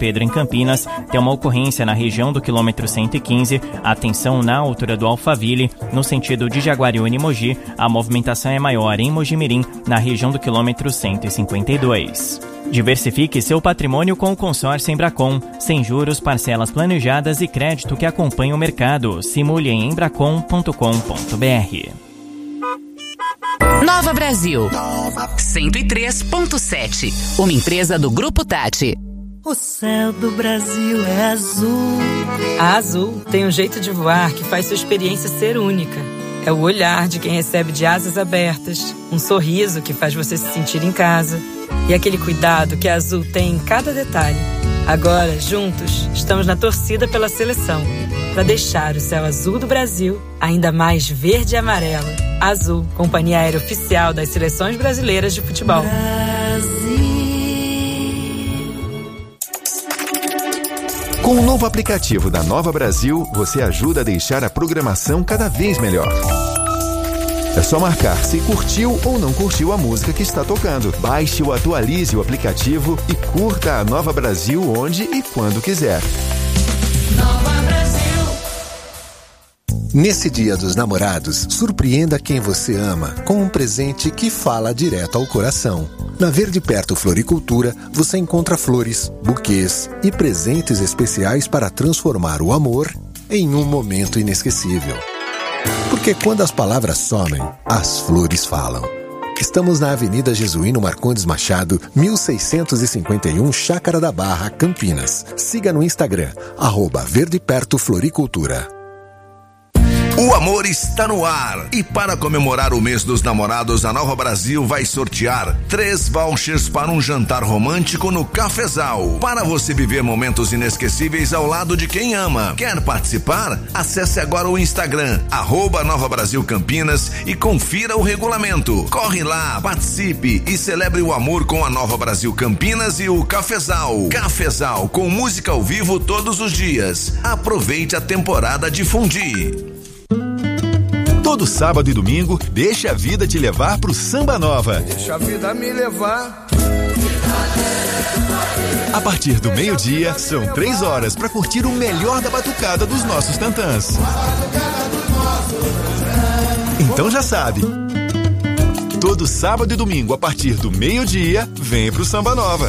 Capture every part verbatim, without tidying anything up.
Pedro, em Campinas, tem uma ocorrência na região do quilômetro cento e quinze. Atenção na altura do Alphaville, no sentido de Jaguariúna e Mogi. A movimentação é maior em Mojimirim, na região do quilômetro cento e cinquenta e dois. Diversifique seu patrimônio com o consórcio Embracon. Sem juros, parcelas planejadas e crédito que acompanha o mercado. Simule em embracon ponto com ponto b r. Nova Brasil, cento e três ponto sete, uma empresa do Grupo Tati. O céu do Brasil é azul. A Azul tem um jeito de voar que faz sua experiência ser única. É o olhar de quem recebe de asas abertas, um sorriso que faz você se sentir em casa e aquele cuidado que a Azul tem em cada detalhe. Agora, juntos, estamos na torcida pela seleção, para deixar o céu azul do Brasil ainda mais verde e amarelo. Azul, companhia aérea oficial das seleções brasileiras de futebol. Brasil. Com o novo aplicativo da Nova Brasil, você ajuda a deixar a programação cada vez melhor. É só marcar se curtiu ou não curtiu a música que está tocando. Baixe ou atualize o aplicativo e curta a Nova Brasil onde e quando quiser. Nova Brasil. Nesse Dia dos Namorados, surpreenda quem você ama com um presente que fala direto ao coração. Na Verde Perto Floricultura, você encontra flores, buquês e presentes especiais para transformar o amor em um momento inesquecível. Porque quando as palavras somem, as flores falam. Estamos na Avenida Jesuíno Marcondes Machado, mil seiscentos e cinquenta e um, Chácara da Barra, Campinas. Siga no Instagram, arroba Verde Perto Floricultura. O amor está no ar e para comemorar o mês dos namorados, a Nova Brasil vai sortear três vouchers para um jantar romântico no Cafezal, para você viver momentos inesquecíveis ao lado de quem ama. Quer participar? Acesse agora o Instagram, arroba Nova Brasil Campinas e confira o regulamento. Corre lá, participe e celebre o amor com a Nova Brasil Campinas e o Cafezal. Cafezal, com música ao vivo todos os dias. Aproveite a temporada de fundir. Todo sábado e domingo, deixa a vida te levar pro Samba Nova. Deixa a vida me levar. A partir do meio-dia, são três horas para curtir o melhor da batucada dos nossos tantãs. Então já sabe. Todo sábado e domingo, a partir do meio-dia, vem pro Samba Nova.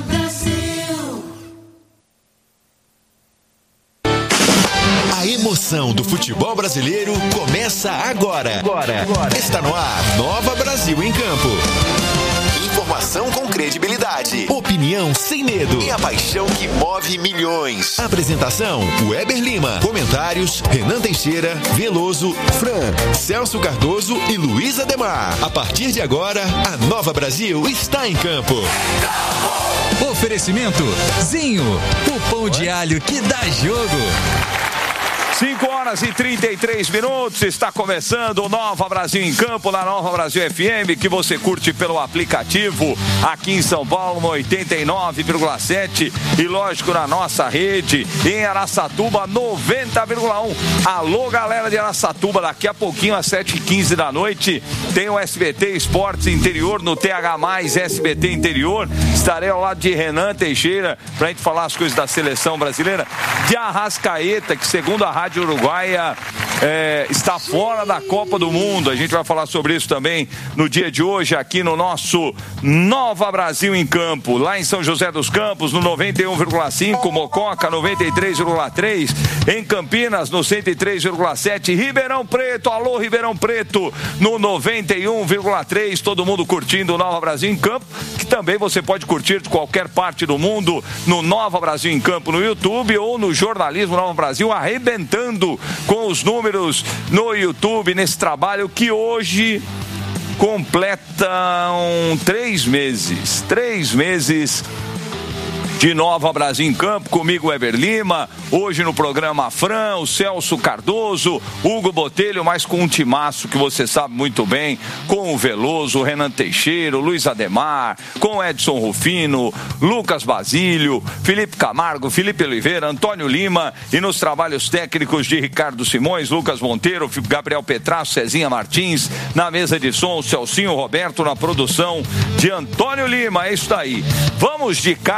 A emoção do futebol brasileiro começa agora. Agora. Agora. Está no ar, Nova Brasil em Campo. Informação com credibilidade, opinião sem medo e a paixão que move milhões. Apresentação, Weber Lima. Comentários, Renan Teixeira, Veloso, Fran, Celso Cardoso e Luiz Ademar. A partir de agora, a Nova Brasil está em campo. Oferecimento, Zinho, o pão de alho que dá jogo. cinco horas e trinta e três minutos, está começando o Nova Brasil em Campo, na Nova Brasil F M, que você curte pelo aplicativo, aqui em São Paulo, no oitenta e nove vírgula sete, e lógico, na nossa rede, em Araçatuba, noventa vírgula um. Alô, galera de Araçatuba, daqui a pouquinho, às sete e quinze da noite, tem o S B T Esportes Interior, no T H mais S B T Interior. Estarei ao lado de Renan Teixeira, pra gente falar as coisas da seleção brasileira, de Arrascaeta, que segundo a Rádio Uruguaia é, está fora da Copa do Mundo. A gente vai falar sobre isso também no dia de hoje, aqui no nosso Nova Brasil em Campo, lá em São José dos Campos, no noventa e um vírgula cinco, Mococa noventa e três vírgula três, em Campinas no cento e três vírgula sete, Ribeirão Preto, alô Ribeirão Preto, no noventa e um vírgula três, todo mundo curtindo o Nova Brasil em Campo, que também você pode curtir de qualquer parte do mundo no Nova Brasil em Campo no YouTube ou no Jornalismo Nova Brasil, arrebentando com os números no YouTube nesse trabalho que hoje completam três meses, três meses de Nova Brasil em Campo, comigo Weber Lima, hoje no programa Fran, o Celso Cardoso, Hugo Botelho, mas com um timaço que você sabe muito bem, com o Veloso, o Renan Teixeira, o Luiz Ademar, com o Edson Rufino, Lucas Basílio, Felipe Camargo, Felipe Oliveira, Antônio Lima, e nos trabalhos técnicos de Ricardo Simões, Lucas Monteiro, Gabriel Petrasso, Cezinha Martins, na mesa de som, Celcinho Roberto, na produção de Antônio Lima. É isso daí. Vamos de cara com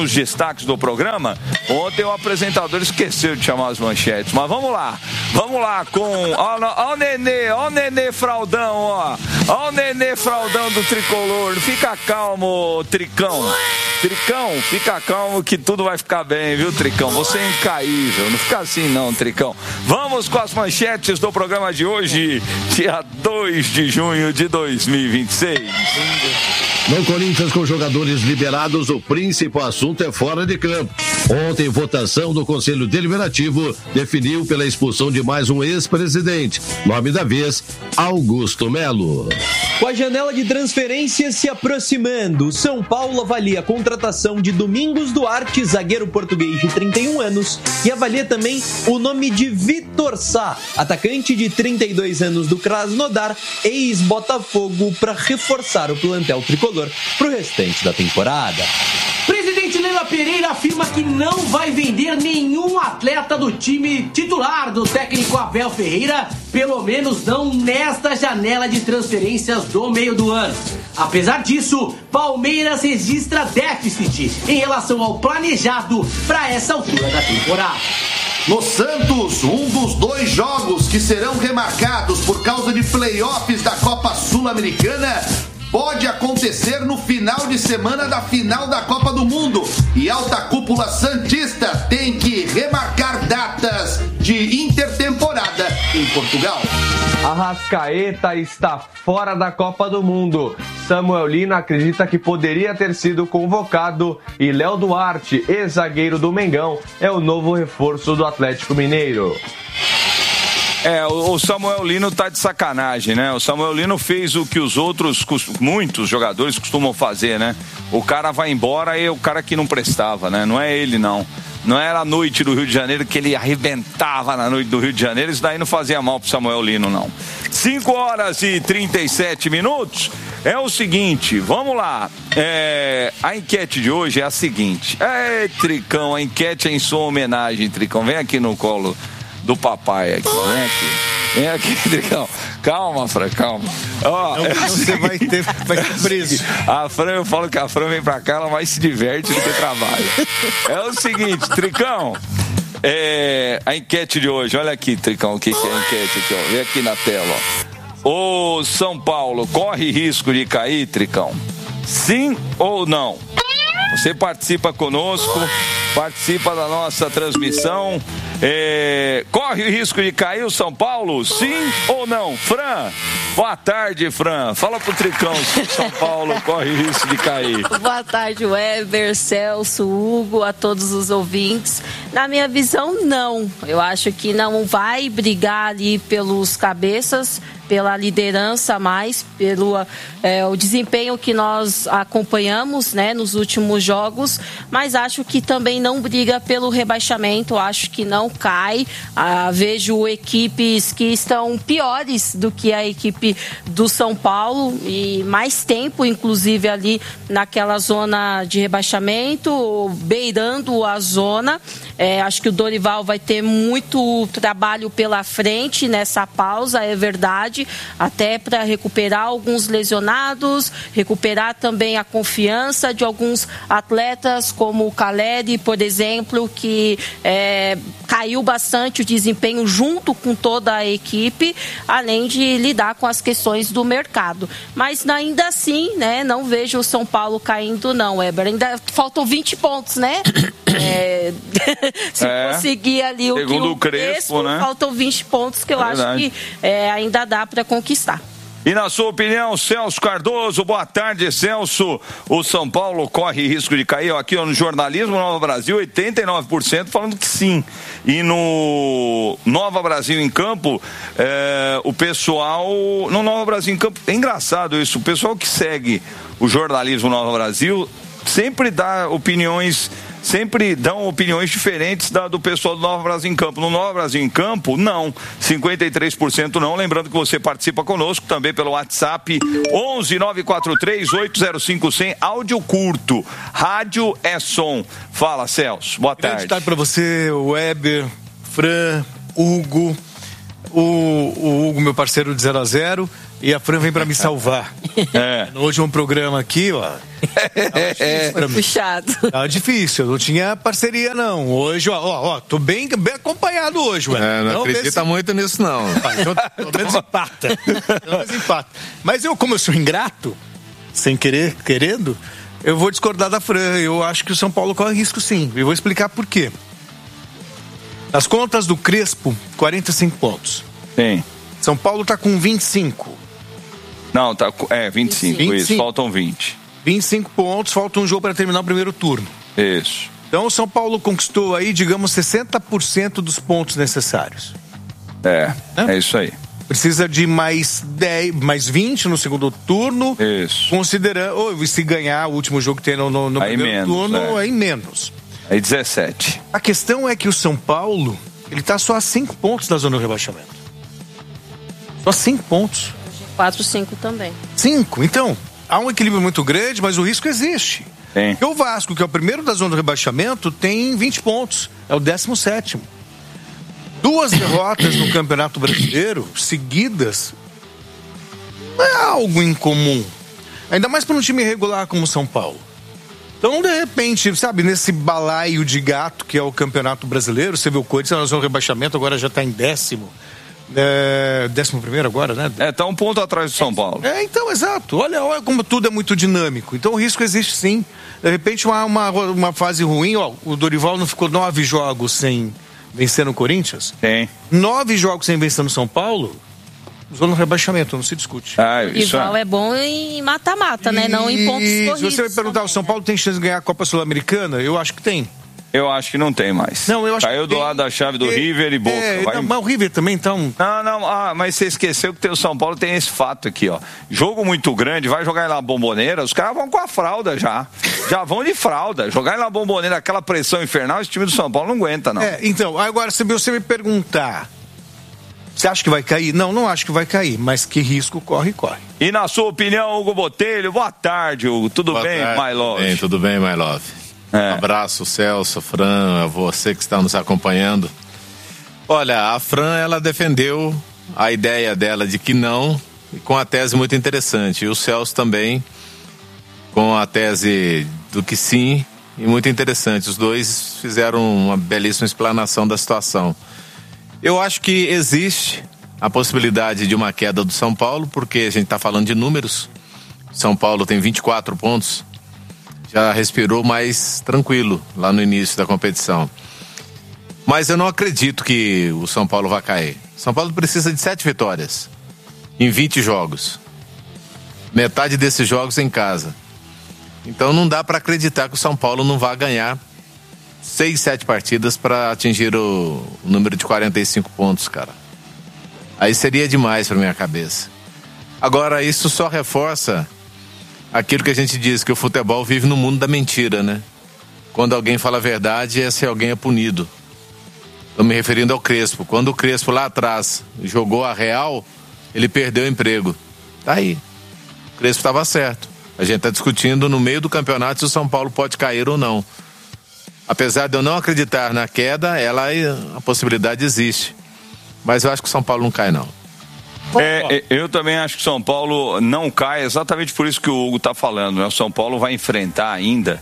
os destaques do programa. Ontem o apresentador esqueceu de chamar as manchetes, mas vamos lá, vamos lá com, ó, ó o Nenê, ó o Nenê Fraldão, ó, ó o Nenê Fraldão do Tricolor. Fica calmo, Tricão, Tricão, fica calmo que tudo vai ficar bem, viu, Tricão? Você é incaível, não fica assim não, Tricão. Vamos com as manchetes do programa de hoje, dia dois de junho de dois mil e vinte e seis. No Corinthians, com jogadores liberados, o principal assunto é fora de campo. Ontem, votação do Conselho Deliberativo definiu pela expulsão de mais um ex-presidente. Nome da vez, Augusto Melo. Com a janela de transferências se aproximando, o São Paulo avalia a contratação de Domingos Duarte, zagueiro português de trinta e um anos, e avalia também o nome de Vitor Sá, atacante de trinta e dois anos do Krasnodar, ex-Botafogo, para reforçar o plantel tricolor para o restante da temporada. Presidente Leila Pereira afirma que não vai vender nenhum atleta do time titular do técnico Abel Ferreira, pelo menos não nesta janela de transferências do meio do ano. Apesar disso, Palmeiras registra déficit em relação ao planejado para essa altura da temporada. No Santos, um dos dois jogos que serão remarcados por causa de playoffs da Copa Sul-Americana pode acontecer no final de semana da final da Copa do Mundo. E alta cúpula santista tem que remarcar datas de intertemporada em Portugal. Arrascaeta está fora da Copa do Mundo. Samuel Lino acredita que poderia ter sido convocado e Léo Duarte, ex-zagueiro do Mengão, é o novo reforço do Atlético Mineiro. É, o Samuel Lino tá de sacanagem, né? O Samuel Lino fez o que os outros, muitos jogadores costumam fazer, né? O cara vai embora e é o cara que não prestava, né? Não é ele, não. Não era a noite do Rio de Janeiro que ele arrebentava na noite do Rio de Janeiro. Isso daí não fazia mal pro Samuel Lino, não. cinco horas e trinta e sete minutos. É o seguinte, vamos lá. É, a enquete de hoje é a seguinte. É, Tricão, a enquete é em sua homenagem, Tricão. Vem aqui no colo do papai aqui, vem aqui. Vem aqui, Tricão. Calma, Fran, calma. Ó, não, é você vai ter, vai ter preso. A Fran, eu falo que a Fran vem pra cá, ela mais se diverte do que trabalha. É o seguinte, Tricão, é, a enquete de hoje, olha aqui, Tricão, o que, que é a enquete aqui, ó. Vem aqui na tela, ó. O São Paulo corre risco de cair, Tricão? Sim ou não? Você participa conosco, participa da nossa transmissão. É, corre o risco de cair o São Paulo? Sim ou não? Fran, boa tarde, Fran. Fala pro Tricão se o São Paulo corre o risco de cair. Boa tarde, Weber, Celso, Hugo, a todos os ouvintes. Na minha visão, não. Eu acho que não vai brigar ali pelos cabeças, pela liderança mais, pelo é, o desempenho que nós acompanhamos, né, nos últimos jogos, mas acho que também não briga pelo rebaixamento, acho que não cai. Ah, vejo equipes que estão piores do que a equipe do São Paulo e mais tempo, inclusive, ali naquela zona de rebaixamento, beirando a zona. É, acho que o Dorival vai ter muito trabalho pela frente nessa pausa, é verdade, até para recuperar alguns lesionados, recuperar também a confiança de alguns atletas, como o Caleri, por exemplo, que é, caiu bastante o desempenho junto com toda a equipe, além de lidar com as questões do mercado. Mas ainda assim, né, não vejo o São Paulo caindo, não, Weber. Ainda faltam vinte pontos, né? É, se é, conseguir ali o segundo que o o Crespo, Crespo, né? Faltam vinte pontos que eu é acho verdade. que é, ainda dá para conquistar. E na sua opinião, Celso Cardoso, boa tarde, Celso. O São Paulo corre risco de cair? Aqui no Jornalismo Nova Brasil, oitenta e nove por cento falando que sim. E no Nova Brasil em Campo, é, o pessoal... No Nova Brasil em Campo, é engraçado isso, o pessoal que segue o Jornalismo Nova Brasil sempre dá opiniões... Sempre dão opiniões diferentes da, do pessoal do Nova Brasil em Campo. No Nova Brasil em Campo, não. cinquenta e três por cento não. Lembrando que você participa conosco também pelo WhatsApp onze nove quatro três oito zero cinco zero zero. Áudio curto. Rádio é som. Fala, Celso. Boa tarde. Grande tarde para você, Weber, Fran, Hugo. O, o Hugo, meu parceiro de zero a zero. E a Fran vem para me salvar. É. No último programa aqui, ó. É, foi puxado. Tá difícil, eu não tinha parceria, não. Hoje, ó, ó, ó tô bem, bem acompanhado hoje, ué. É, não então, acredita se... muito nisso, não. Ah, então, pelo menos empata. Pelo menos empata. Mas eu, como eu sou ingrato, sem querer, querendo, eu vou discordar da Fran. Eu acho que o São Paulo corre risco, sim. E vou explicar por quê. Nas contas do Crespo, quarenta e cinco pontos. Sim. São Paulo tá com vinte e cinco. Não, tá é vinte e cinco, vinte e cinco. Isso, faltam vinte. vinte e cinco pontos, falta um jogo para terminar o primeiro turno. Isso. Então o São Paulo conquistou aí, digamos, sessenta por cento dos pontos necessários. É, é, é isso aí. Precisa de mais dez, mais vinte no segundo turno. Isso. Considerando, ou se ganhar o último jogo que tem no, no, no primeiro menos, turno, é. aí menos. Aí dezessete. A questão é que o São Paulo, ele tá só a cinco pontos da zona do rebaixamento. Só cinco pontos. quatro, cinco também. cinco, então, há um equilíbrio muito grande, mas o risco existe. Sim. Porque o Vasco, que é o primeiro da zona do rebaixamento, tem vinte pontos. É o décimo sétimo. Duas derrotas no Campeonato Brasileiro, seguidas, não é algo incomum. Ainda mais para um time irregular como o São Paulo. Então, de repente, sabe, nesse balaio de gato que é o Campeonato Brasileiro, você vê o Corinthians na zona do rebaixamento, agora já está em décimo. É, décimo primeiro agora, né? É, tá um ponto atrás do São Paulo. É, então, exato. Olha, olha como tudo é muito dinâmico. Então o risco existe sim. De repente, uma, uma, uma fase ruim, ó, o Dorival não ficou nove jogos sem vencer no Corinthians? Tem. Nove jogos sem vencer no São Paulo, zona no rebaixamento, não se discute. Ah, o rival é... é bom em mata-mata, né? Não em pontos corridos. Se você me perguntar, também, o São Paulo né? tem chance de ganhar a Copa Sul-Americana? Eu acho que tem. Eu acho que não tem mais. Não, eu acho Caiu que do tem. lado da chave do é, River e Boca. É, vai... não, mas o River também então. Não, não, ah, mas você esqueceu que tem o São Paulo tem esse fato aqui, ó. Jogo muito grande, vai jogar lá na Bomboneira, os caras vão com a fralda já. Já vão de fralda. Jogar lá na Bomboneira, aquela pressão infernal, esse time do São Paulo não aguenta, não. É, então, agora se você me perguntar, você acha que vai cair? Não, não acho que vai cair, mas que risco corre, corre. E na sua opinião, Hugo Botelho, boa tarde, Hugo. Tudo boa bem, tarde, my love? Bem, tudo bem, my love. É. Um abraço, Celso, Fran, a você que está nos acompanhando. Olha, a Fran, ela defendeu a ideia dela de que não, com a tese muito interessante. E o Celso também, com a tese do que sim, e muito interessante. Os dois fizeram uma belíssima explanação da situação. Eu acho que existe a possibilidade de uma queda do São Paulo, porque a gente está falando de números. São Paulo tem vinte e quatro pontos. Já respirou mais tranquilo lá no início da competição. Mas eu não acredito que o São Paulo vai cair. São Paulo precisa de sete vitórias em vinte jogos. Metade desses jogos em casa. Então não dá para acreditar que o São Paulo não vai ganhar seis, sete partidas para atingir o, o número de quarenta e cinco pontos, cara. Aí seria demais para minha cabeça. Agora, isso só reforça aquilo que a gente diz, que o futebol vive no mundo da mentira, né? Quando alguém fala a verdade, esse alguém é punido. Estou me referindo ao Crespo. Quando o Crespo lá atrás jogou a real, ele perdeu o emprego. Tá aí. O Crespo estava certo. A gente está discutindo no meio do campeonato se o São Paulo pode cair ou não. Apesar de eu não acreditar na queda, ela, a possibilidade existe. Mas eu acho que o São Paulo não cai, não. É, eu também acho que o São Paulo não cai, exatamente por isso que o Hugo está falando, né? O São Paulo vai enfrentar ainda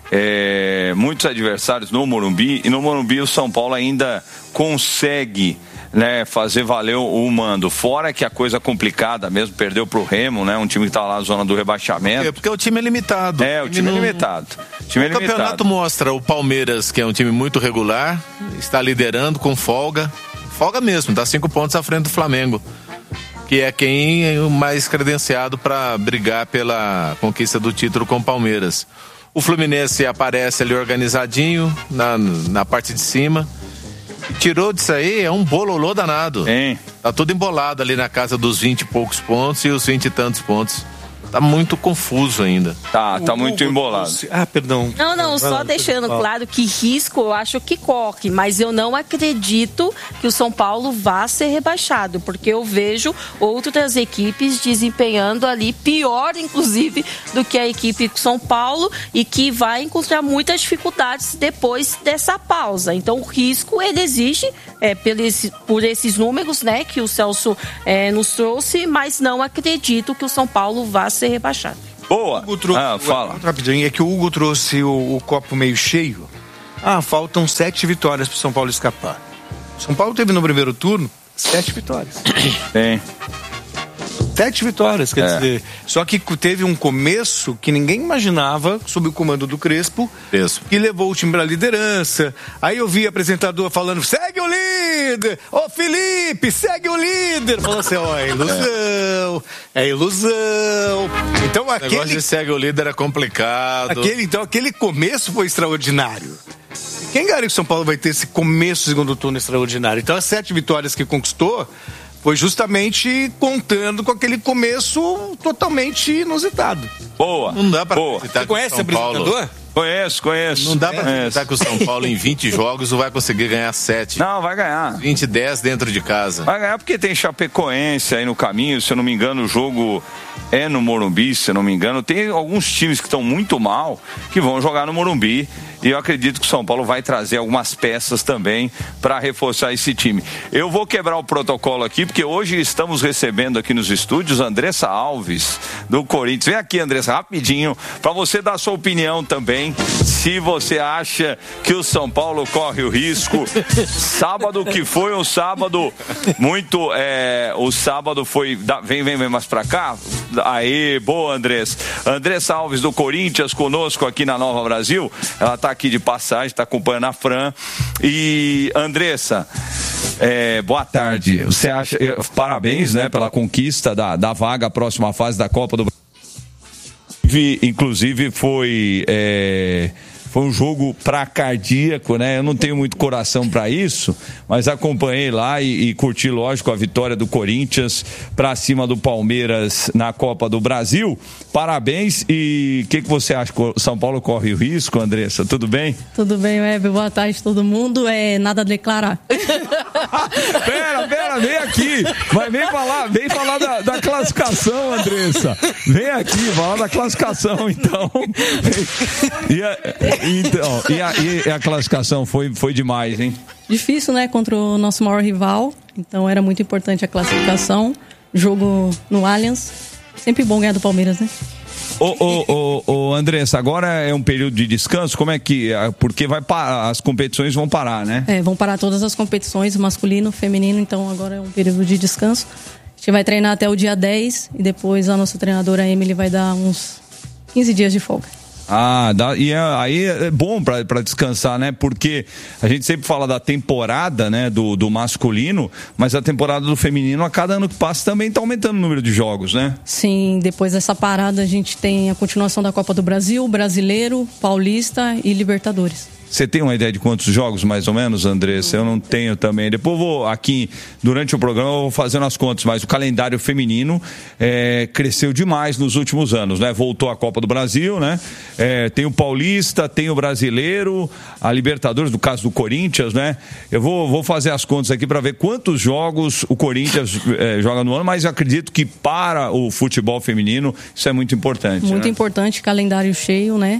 é, muitos adversários no Morumbi, e no Morumbi o São Paulo ainda consegue, né, fazer valer o mando. Fora que a coisa complicada mesmo, perdeu pro Remo, né? Um time que tá lá na zona do rebaixamento. É, porque o time é limitado. É, o time não... é limitado. O, time o é limitado. campeonato mostra o Palmeiras, que é um time muito regular, está liderando com folga. Folga mesmo, dá cinco pontos à frente do Flamengo, que é quem é o mais credenciado para brigar pela conquista do título com o Palmeiras. O Fluminense aparece ali organizadinho na, na parte de cima. E tirou disso aí, é um bololô danado. Hein? Tá tudo embolado ali na casa dos vinte e poucos pontos e os vinte e tantos pontos. Tá muito confuso ainda. Tá, tá muito embolado. Ah, perdão. Não, não, só deixando claro que risco eu acho que corre, mas eu não acredito que o São Paulo vá ser rebaixado, porque eu vejo outras equipes desempenhando ali pior, inclusive, do que a equipe do São Paulo, e que vai encontrar muitas dificuldades depois dessa pausa. Então o risco, ele existe é, por, esse, por esses números, né, que o Celso é, nos trouxe, mas não acredito que o São Paulo vá possa ser rebaixado. Boa. Trouxe, ah, fala. Rapidinho, é que o Hugo trouxe o, o copo meio cheio. Ah, faltam sete vitórias para São Paulo escapar. São Paulo teve no primeiro turno sete vitórias. Tem. Sete vitórias, quer É. dizer. Só que teve um começo que ninguém imaginava, sob o comando do Crespo, Crespo. que levou o time para a liderança. Aí eu vi o apresentador falando: segue o líder! Ô Felipe, segue o líder! Falou assim: ó, é ilusão, é, ilusão. Então O negócio aquele. de segue o líder é complicado. Aquele, então, aquele começo foi extraordinário. Quem garante que o São Paulo vai ter esse começo do segundo turno extraordinário? Então, as sete vitórias que conquistou foi justamente contando com aquele começo totalmente inusitado. Boa. Não dá pra Boa. acreditar Você que o conhece São o apresentador? Paulo... Conheço, conheço. Não dá pra Conheço. acreditar que o São Paulo em vinte jogos não vai conseguir ganhar sete. Não, vai ganhar. vinte, dez dentro de casa. Vai ganhar porque tem Chapecoense aí no caminho, se eu não me engano o jogo é no Morumbi, se eu não me engano. Tem alguns times que estão muito mal que vão jogar no Morumbi e eu acredito que o São Paulo vai trazer algumas peças também para reforçar esse time. Eu vou quebrar o protocolo aqui porque hoje estamos recebendo aqui nos estúdios Andressa Alves do Corinthians. Vem aqui, Andressa, rapidinho, para você dar sua opinião também, se você acha que o São Paulo corre o risco. Sábado que foi um sábado muito, é, o sábado foi, vem, vem, vem mais pra cá. Aê, boa, Andressa. Andressa Alves do Corinthians conosco aqui na Nova Brasil. Ela tá aqui de passagem, tá acompanhando a Fran. E Andressa, é, boa tarde. Você acha, parabéns, né, pela conquista da, da vaga à próxima fase da Copa do Brasil. Inclusive foi é, foi um jogo pra cardíaco, né? Eu não tenho muito coração pra isso, mas acompanhei lá e, e curti, lógico, a vitória do Corinthians pra cima do Palmeiras na Copa do Brasil. Parabéns. E o que, que você acha? O São Paulo corre o risco, Andressa? Tudo bem? Tudo bem, Web? Boa tarde, todo mundo. É nada a declarar. Pera, pera, vem aqui. Mas vem falar, vem falar da, da classificação, Andressa. Vem aqui, falar da classificação, então. E a, então, e a, e a classificação foi, foi demais, hein? Difícil, né? Contra o nosso maior rival. Então era muito importante a classificação. Jogo no Allianz. Sempre bom ganhar do Palmeiras, né? Ô, ô, ô, ô, Andressa, agora é um período de descanso, como é que... Porque vai parar, as competições vão parar, né? É, vão parar todas as competições, masculino, feminino, então agora é um período de descanso. A gente vai treinar até o dia dez e depois a nossa treinadora Emily vai dar uns quinze dias de folga. Ah, dá, e é, aí é bom pra, pra descansar, né? Porque a gente sempre fala da temporada, né, do, do masculino, mas a temporada do feminino, a cada ano que passa, também tá aumentando o número de jogos, né? Sim, depois dessa parada a gente tem a continuação da Copa do Brasil, Brasileiro, Paulista e Libertadores. Você tem uma ideia de quantos jogos, mais ou menos, Andressa? Eu não tenho também. Depois eu vou aqui, durante o programa, eu vou fazendo as contas, mas o calendário feminino é, cresceu demais nos últimos anos, né? Voltou a Copa do Brasil, né? É, tem o Paulista, tem o Brasileiro, a Libertadores, no caso do Corinthians, né? Eu vou, vou fazer as contas aqui para ver quantos jogos o Corinthians é, joga no ano, mas eu acredito que para o futebol feminino isso é muito importante. Muito né? importante, calendário cheio, né?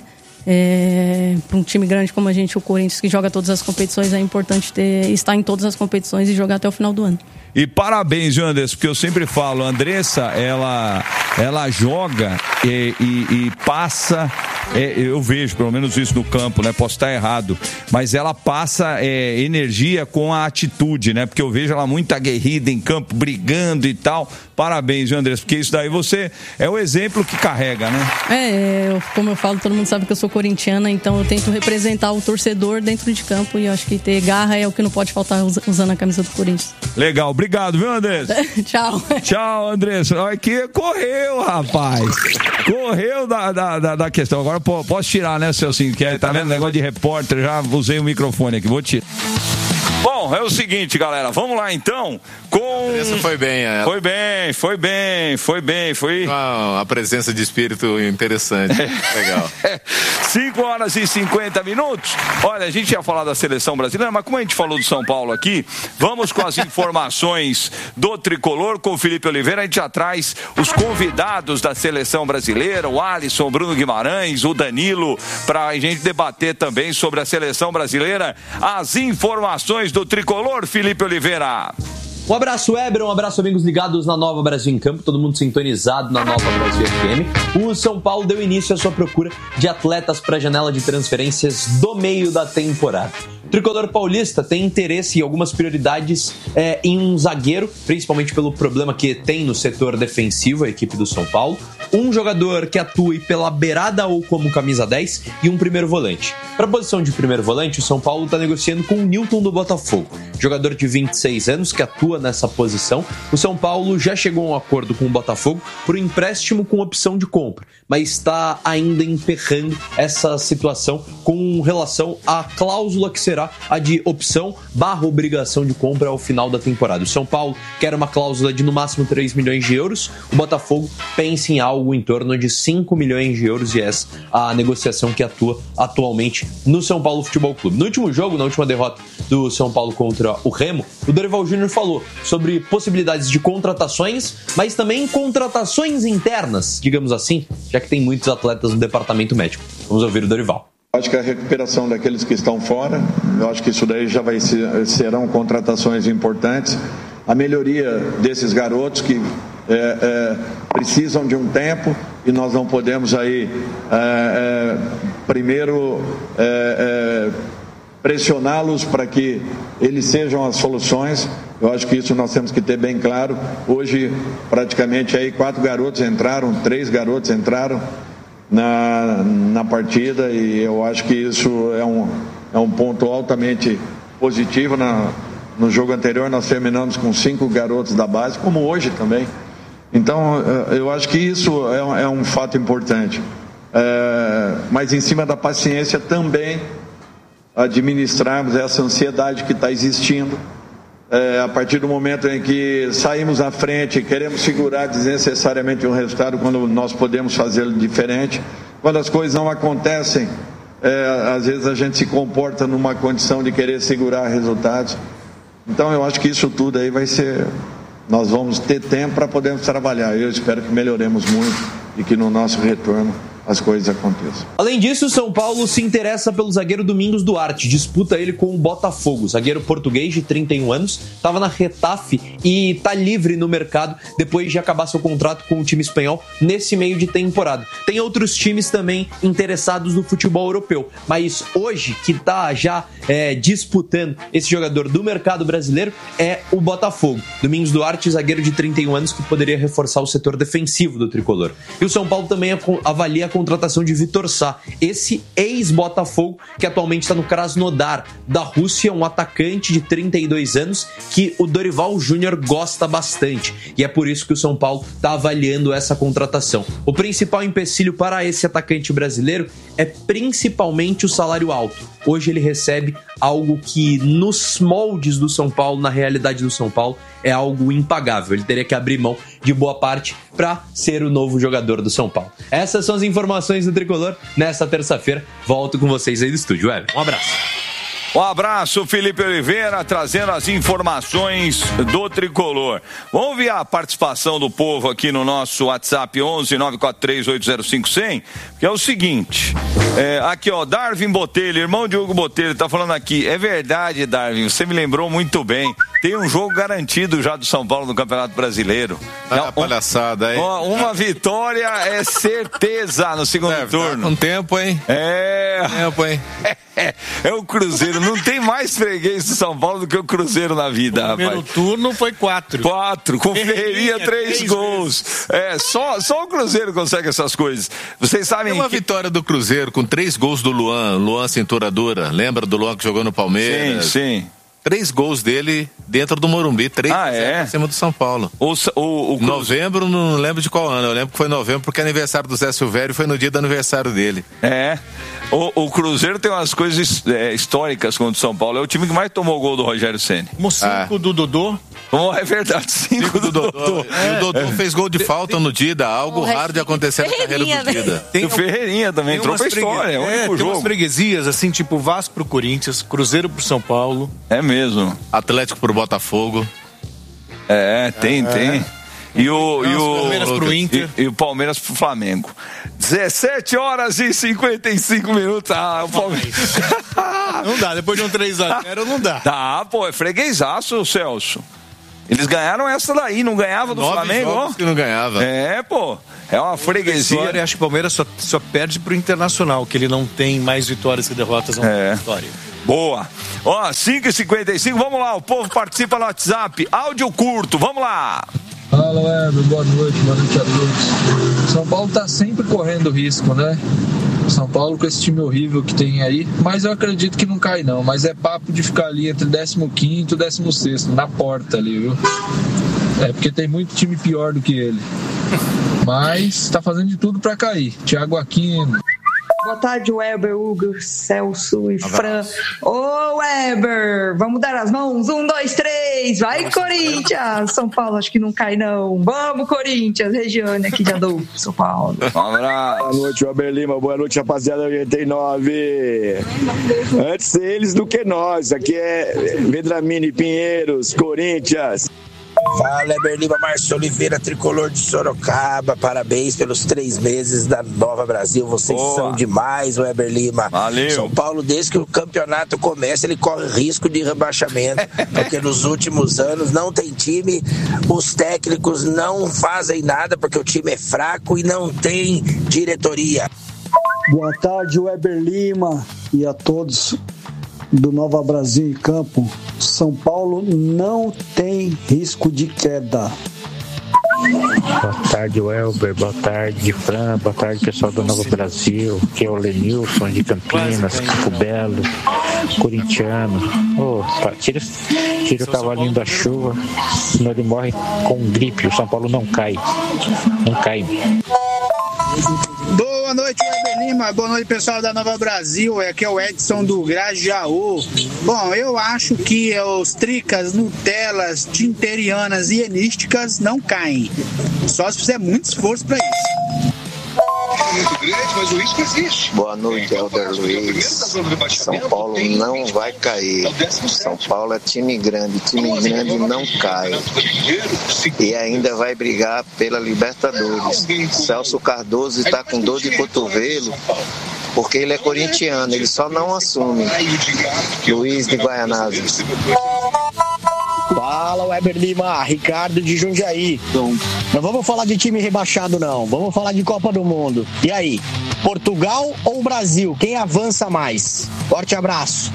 É, para um time grande como a gente, o Corinthians, que joga todas as competições, é importante ter, estar em todas as competições e jogar até o final do ano. E parabéns, viu, Andressa, porque eu sempre falo, a Andressa, ela, ela joga e, e, e passa, é, eu vejo pelo menos isso no campo, né? Posso estar errado, mas ela passa é, energia com a atitude, né? Porque eu vejo ela muito aguerrida em campo, brigando e tal. Parabéns, viu, Andressa, porque isso daí você é o exemplo que carrega, né? É, eu, como eu falo, todo mundo sabe que eu sou corintiana, então eu tento representar o torcedor dentro de campo e eu acho que ter garra é o que não pode faltar usando a camisa do Corinthians. Legal, obrigado, viu, Andressa? Tchau. Tchau, Andressa. Olha que correu, rapaz. Correu da, da, da, da questão. Agora posso tirar, né, Celcinho? Que é, tá vendo? Negócio de repórter, já usei o microfone aqui, vou tirar. Bom, é o seguinte, galera, vamos lá então com... Essa foi bem, é. Foi bem, foi bem, foi bem, foi... Ah, a presença de espírito interessante, legal. cinco horas e cinquenta minutos. Olha, a gente ia falar da seleção brasileira, mas como a gente falou do São Paulo aqui, vamos com as informações do Tricolor com o Felipe Oliveira. A gente já traz os convidados da seleção brasileira, o Alisson, o Bruno Guimarães, o Danilo, para a gente debater também sobre a seleção brasileira. As informações do Tricolor, Felipe Oliveira. Um abraço, Eber, um abraço, amigos ligados na Nova Brasil em Campo, todo mundo sintonizado na Nova Brasil F M. O São Paulo deu início à sua procura de atletas para a janela de transferências do meio da temporada. O tricolor paulista tem interesse em algumas prioridades é, em um zagueiro, principalmente pelo problema que tem no setor defensivo, a equipe do São Paulo, um jogador que atue pela beirada ou como camisa dez e um primeiro volante. Para a posição de primeiro volante, o São Paulo está negociando com o Newton do Botafogo, jogador de vinte e seis anos que atua nessa posição. O São Paulo já chegou a um acordo com o Botafogo por um empréstimo com opção de compra, mas está ainda emperrando essa situação com relação à cláusula que será a de opção barra obrigação de compra ao final da temporada. O São Paulo quer uma cláusula de no máximo três milhões de euros, o Botafogo pensa em algo em torno de cinco milhões de euros e essa é a negociação que atua atualmente no São Paulo Futebol Clube. No último jogo, na última derrota do São Paulo contra o Remo, o Dorival Júnior falou sobre possibilidades de contratações, mas também contratações internas, digamos assim, já que tem muitos atletas no departamento médico. Vamos ouvir o Dorival. Acho que a recuperação daqueles que estão fora, eu acho que isso daí já vai ser, serão contratações importantes. A melhoria desses garotos que é, é, precisam de um tempo e nós não podemos aí é, é, primeiro é, é, pressioná-los para que eles sejam as soluções. Eu acho que isso nós temos que ter bem claro. Hoje praticamente aí quatro garotos entraram, três garotos entraram na, na partida e eu acho que isso é um, é um ponto altamente positivo. Na, no jogo anterior nós terminamos com cinco garotos da base, como hoje também. Então eu acho que isso é um, é um fato importante. É, mas em cima da paciência também administrarmos essa ansiedade que está existindo. É, a partir do momento em que saímos à frente, queremos segurar desnecessariamente um resultado quando nós podemos fazê-lo diferente. Quando as coisas não acontecem, é, às vezes a gente se comporta numa condição de querer segurar resultados. Então eu acho que isso tudo aí vai ser... Nós vamos ter tempo para podermos trabalhar. Eu espero que melhoremos muito e que no nosso retorno as coisas aconteçam. Além disso, o São Paulo se interessa pelo zagueiro Domingos Duarte, disputa ele com o Botafogo. O zagueiro português de trinta e um anos, estava na Getafe e está livre no mercado depois de acabar seu contrato com o time espanhol nesse meio de temporada. Tem outros times também interessados no futebol europeu, mas hoje que está já é, disputando esse jogador do mercado brasileiro é o Botafogo. Domingos Duarte, zagueiro de trinta e um anos que poderia reforçar o setor defensivo do tricolor. E o São Paulo também avalia a contratação de Vitor Sá, esse ex-Botafogo que atualmente está no Krasnodar da Rússia, um atacante de trinta e dois anos que o Dorival Júnior gosta bastante e é por isso que o São Paulo está avaliando essa contratação. O principal empecilho para esse atacante brasileiro é principalmente o salário alto. Hoje ele recebe algo que nos moldes do São Paulo, na realidade do São Paulo, é algo impagável. Ele teria que abrir mão de boa parte para ser o novo jogador do São Paulo. Essas são as informações do Tricolor nesta terça-feira. Volto com vocês aí do estúdio. Web. Um abraço. Um abraço, Felipe Oliveira, trazendo as informações do Tricolor. Vamos ouvir a participação do povo aqui no nosso WhatsApp onze nove quatro três oito zero cinco zero zero, que é o seguinte, é, aqui ó, Darwin Botelho, irmão de Hugo Botelho, tá falando aqui, é verdade, Darwin, você me lembrou muito bem, tem um jogo garantido já do São Paulo no Campeonato Brasileiro. Olha a palhaçada aí. Uma vitória é certeza no segundo é, turno. Tá com tempo, hein? É. Tempo, hein? É, é, é o Cruzeiro. Não tem mais freguês do São Paulo do que o Cruzeiro na vida, o rapaz. primeiro turno foi quatro. Quatro, com Ferreirinha, três, três gols. Vezes. É, só, só o Cruzeiro consegue essas coisas. Vocês sabem Tem uma que... vitória do Cruzeiro com três gols do Luan, Luan cintura dura. Lembra do Luan que jogou no Palmeiras? Sim, sim. Três gols dele dentro do Morumbi, três ah, é? em cima do São Paulo. O, o, o novembro, não lembro de qual ano, eu lembro que foi novembro, porque aniversário do Zé Silvério foi no dia do aniversário dele. É, o, o Cruzeiro tem umas coisas é, históricas contra o São Paulo, é o time que mais tomou gol do Rogério Ceni. Como cinco ah. do Dodô. Oh, é verdade, cinco, cinco do, do Dodô. Dodô. É. E o Dodô é. fez gol de falta no Dida, algo oh, raro de acontecer na carreira do Dida. Tem o Ferreirinha também, entrou pra história, é, é tem jogo. umas freguesias, assim, tipo Vasco pro Corinthians, Cruzeiro pro São Paulo. É mesmo. Atlético pro Botafogo. É, tem, é. tem. E o, Não, e o Palmeiras pro Inter. E, e o Palmeiras pro Flamengo. dezessete horas e cinquenta e cinco minutos. Ah, o Palmeiras. Não dá, depois de um três a zero não dá. Dá, pô, é freguesaço, Celso. Eles ganharam essa daí, não ganhava do Nove Flamengo? jogos que não ganhava. É, pô. É uma freguesia. História, acho que o Palmeiras só, só perde pro Internacional, que ele não tem mais vitórias que derrotas na É. história. Boa. Ó, cinco e cinquenta e cinco, vamos lá, o povo participa no WhatsApp. Áudio curto, vamos lá. Fala, Weber, boa noite, boa noite a todos. São Paulo tá sempre correndo risco, né? São Paulo com esse time horrível que tem aí, mas eu acredito que não cai não, mas é papo de ficar ali entre décimo quinto e décimo sexto, na porta ali, viu? É porque tem muito time pior do que ele, mas tá fazendo de tudo pra cair. Thiago Aquino. Boa tarde, Weber, Hugo, Celso e Fran. Ô, Weber, vamos dar as mãos? Um, dois, três, vai, Corinthians! São Paulo, acho que não cai, não. Vamos, Corinthians, Regiane aqui de Adolfo, São Paulo. Boa noite, Weber Lima. Boa noite, rapaziada oitenta e nove. Antes eles do que nós. Aqui é Vedramini, Pinheiros, Corinthians. Fala, Weber Lima, Márcio Oliveira, tricolor de Sorocaba. Parabéns pelos três meses da Nova Brasil. Vocês Boa. são demais, Weber Lima. Valeu. São Paulo, desde que o campeonato começa, ele corre risco de rebaixamento. Porque nos últimos anos não tem time, os técnicos não fazem nada porque o time é fraco e não tem diretoria. Boa tarde, Weber Lima e a todos do Nova Brasil em Campo. São Paulo não tem risco de queda. Boa tarde, Welber. Boa tarde, Fran. Boa tarde, pessoal do Nova Brasil. Aqui é o Lenilson de Campinas, Campo Belo, corintiano. Oh, tá, tira, tira o cavalinho da chuva, senão ele morre com gripe. O São Paulo não cai. Não cai. Boa noite, Weber Lima. Boa noite, pessoal da Nova Brasil. Aqui é o Edson do Grajaú. Bom, eu acho que os tricas, nutelas, tinterianas e enísticas não caem. Só se fizer muito esforço para isso. Muito grande, mas o risco existe. Boa noite, Helder Luiz. São Paulo não vai cair. São Paulo é time grande, time grande não cai. E ainda vai brigar pela Libertadores. Celso Cardoso está com dor de cotovelo porque ele é corintiano, ele só não assume. Luiz de Guaianazes. Fala, Weber Lima, Ricardo de Jundiaí. Não vamos falar de time rebaixado, não. Vamos falar de Copa do Mundo. E aí, Portugal ou Brasil? Quem avança mais? Forte abraço.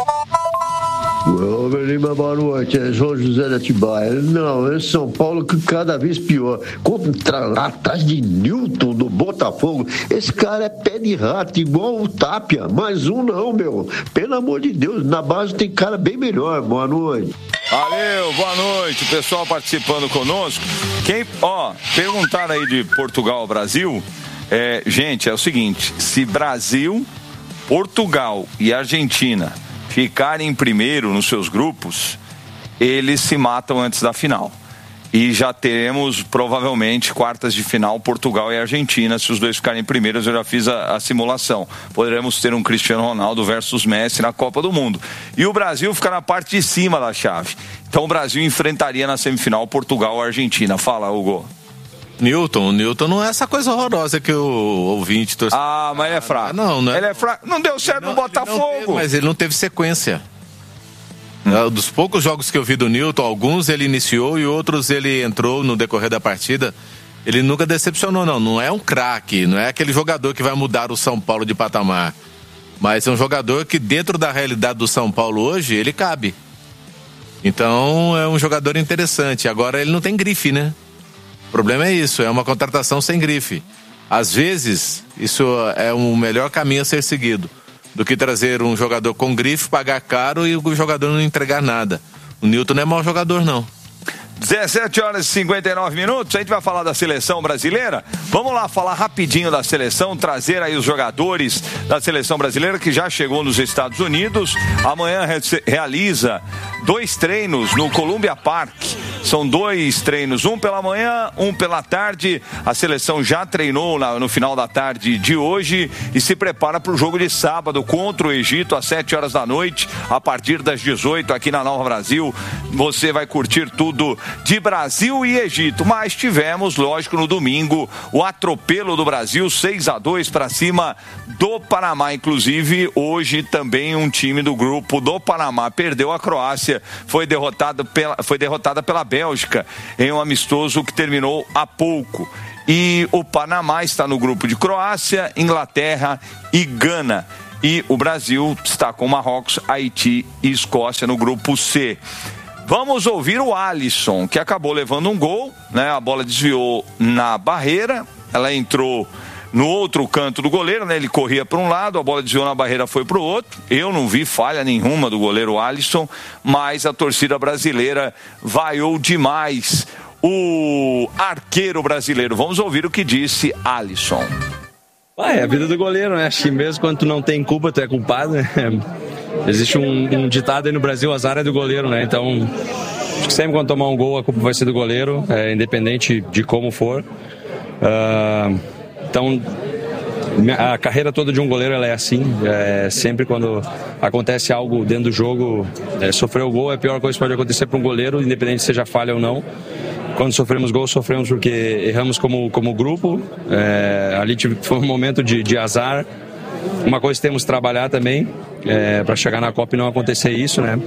Weber Lima, boa noite. É João José de Atibaia. Não, é São Paulo que cada vez pior. Contra lá atrás de Newton do Botafogo. Esse cara é pé de rato, igual o Tapia. Mais um não, meu. Pelo amor de Deus, na base tem cara bem melhor. Boa noite. Valeu, boa noite, pessoal participando conosco. Quem, ó, perguntaram aí de Portugal ao Brasil. É, gente, é o seguinte: se Brasil, Portugal e Argentina ficarem em primeiro nos seus grupos, eles se matam antes da final. E já teremos, provavelmente, quartas de final, Portugal e Argentina. Se os dois ficarem primeiros, eu já fiz a, a simulação. Poderemos ter um Cristiano Ronaldo versus Messi na Copa do Mundo. E o Brasil fica na parte de cima da chave. Então o Brasil enfrentaria na semifinal Portugal ou Argentina. Fala, Hugo. Newton, o Newton não é essa coisa horrorosa que o ouvinte torce. Ah, mas ele é fraco. Não, não é. Ele é fraco. Não deu certo no Botafogo. Teve, mas ele não teve sequência. Hum. Dos poucos jogos que eu vi do Newton, alguns ele iniciou e outros ele entrou no decorrer da partida. Ele nunca decepcionou, não. Não é um craque, não é aquele jogador que vai mudar o São Paulo de patamar. Mas é um jogador que, dentro da realidade do São Paulo hoje, ele cabe. Então, é um jogador interessante. Agora, ele não tem grife, né? O problema é isso, é uma contratação sem grife. Às vezes, isso é o melhor caminho a ser seguido do que trazer um jogador com grife, pagar caro e o jogador não entregar nada. O Newton não é mau jogador, não. dezessete horas e cinquenta e nove minutos, a gente vai falar da seleção brasileira. Vamos lá falar rapidinho da seleção, trazer aí os jogadores da seleção brasileira que já chegou nos Estados Unidos. Amanhã re- realiza dois treinos no Columbia Park. São dois treinos, um pela manhã, um pela tarde. A seleção já treinou na, no final da tarde de hoje e se prepara para o jogo de sábado contra o Egito às sete horas da noite, a partir das dezoito aqui na Nova Brasil. Você vai curtir tudo de Brasil e Egito, mas tivemos, lógico, no domingo o atropelo do Brasil, seis a dois para cima do Panamá. Inclusive, hoje também um time do grupo do Panamá perdeu a Croácia, foi derrotado pela, foi derrotada pela Bélgica Bélgica em um amistoso que terminou há pouco. E o Panamá está no grupo de Croácia, Inglaterra e Gana. E o Brasil está com Marrocos, Haiti e Escócia no grupo C. Vamos ouvir o Alisson, que acabou levando um gol, né? A bola desviou na barreira, ela entrou no outro canto do goleiro, né? Ele corria para um lado, a bola desviou na barreira, foi para o outro. Eu não vi falha nenhuma do goleiro Alisson, mas a torcida brasileira vaiou demais o arqueiro brasileiro. Vamos ouvir o que disse Alisson. Ah, é a vida do goleiro, né? Acho que mesmo quando tu não tem culpa, tu é culpado, né? Existe um, um ditado aí no Brasil, azar é do goleiro, né? Então, acho que sempre quando tomar um gol, a culpa vai ser do goleiro, é, independente de como for. Uh, então, a carreira toda de um goleiro ela é assim. É, sempre quando acontece algo dentro do jogo, é, sofrer o gol é a pior coisa que pode acontecer para um goleiro, independente se seja falha ou não. Quando sofremos gol, sofremos porque erramos como, como grupo. É, ali foi um momento de, de azar. Uma coisa que temos que trabalhar também é, para chegar na Copa e não acontecer isso, né?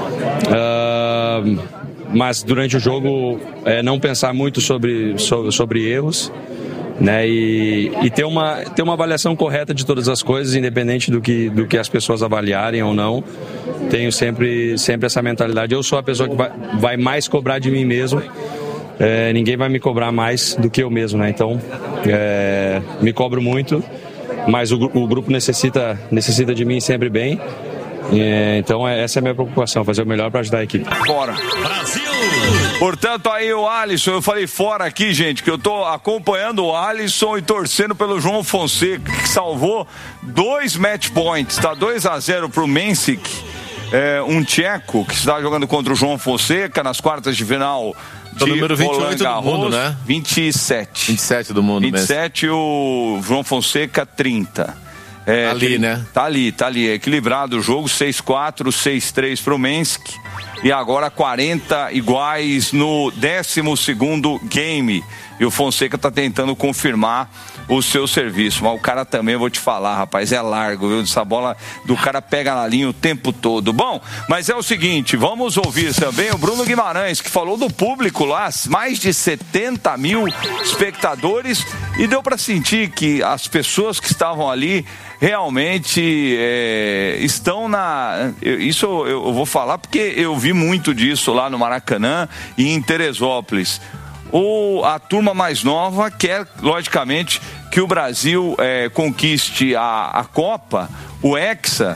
Uh, mas durante o jogo é, não pensar muito sobre, sobre, sobre erros, né? E, e ter, uma, ter uma avaliação correta de todas as coisas, independente do que, do que as pessoas avaliarem ou não. Tenho sempre, sempre essa mentalidade. Eu sou a pessoa que vai, vai mais cobrar de mim mesmo. É, ninguém vai me cobrar mais do que eu mesmo, né? Então, é, me cobro muito, mas o, o grupo necessita, necessita de mim sempre bem. É, então, é, essa é a minha preocupação, fazer o melhor para ajudar a equipe. Fora. Brasil! Portanto, aí o Alisson, eu falei fora aqui, gente, que eu tô acompanhando o Alisson e torcendo pelo João Fonseca, que salvou dois match points, tá? dois a zero pro Mensik, é, um tcheco que está jogando contra o João Fonseca nas quartas de final. O número vinte e oito do mundo, né? vinte e sete. vinte e sete do mundo vinte e sete mesmo. O João Fonseca, trinta. É, ali, né? Tá ali, tá ali. É equilibrado o jogo, seis a quatro, seis a três pro Minsk. E agora quarenta iguais no décimo segundo game. E o Fonseca tá tentando confirmar o seu serviço. Mas o cara também, eu vou te falar, rapaz, é largo, viu? Essa bola do cara pega na linha o tempo todo. Bom, mas é o seguinte, vamos ouvir também o Bruno Guimarães, que falou do público lá, mais de setenta mil espectadores, e deu para sentir que as pessoas que estavam ali realmente é, estão na... Isso eu, eu vou falar porque eu vi muito disso lá no Maracanã e em Teresópolis. Ou a turma mais nova quer, logicamente, que o Brasil é, conquiste a, a Copa, o Hexa,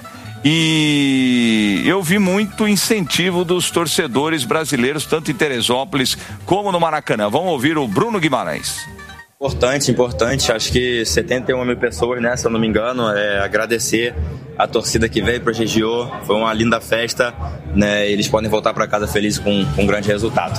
e eu vi muito incentivo dos torcedores brasileiros, tanto em Teresópolis como no Maracanã. Vamos ouvir o Bruno Guimarães. Importante, importante. Acho que setenta e uma mil pessoas, né, se eu não me engano. É, agradecer a torcida que veio, prestigiou. Foi uma linda festa, né? Eles podem voltar para casa felizes com, com um grande resultado.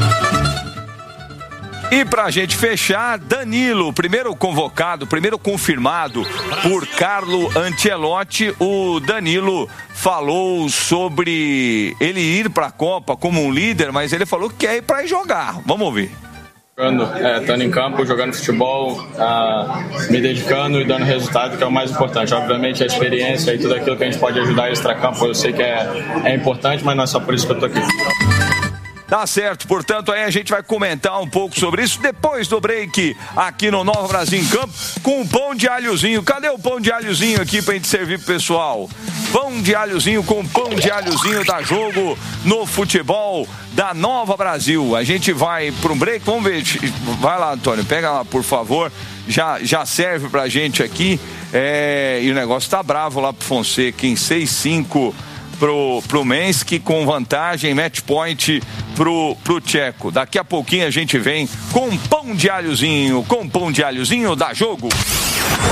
E pra gente fechar, Danilo, primeiro convocado, primeiro confirmado por Carlo Ancelotti. O Danilo falou sobre ele ir pra Copa como um líder, mas ele falou que quer ir pra jogar. Vamos ouvir. Jogando, é, estando em campo, jogando futebol, ah, me dedicando e dando resultado, que é o mais importante. Obviamente a experiência e tudo aquilo que a gente pode ajudar extra-campo, eu sei que é, é importante, mas não é só por isso que eu tô aqui. Tá certo, portanto, aí a gente vai comentar um pouco sobre isso depois do break aqui no Nova Brasil em Campo com o pão de alhozinho. Cadê o pão de alhozinho aqui pra gente servir pro pessoal? Pão de alhozinho com pão de alhozinho da Jogo no futebol da Nova Brasil. A gente vai pro break, vamos ver. Vai lá, Antônio, pega lá, por favor. Já, já serve pra gente aqui. É, e o negócio tá bravo lá pro Fonseca em seis a cinco. Pro, pro Minsk, com vantagem, match point pro, pro tcheco. Daqui a pouquinho a gente vem com pão de alhozinho, com pão de alhozinho da Jogo.